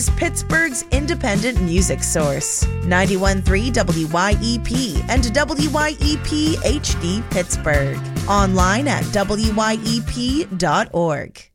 Pittsburgh's independent music source. 91.3 WYEP and WYEP HD Pittsburgh. Online at WYEP.org.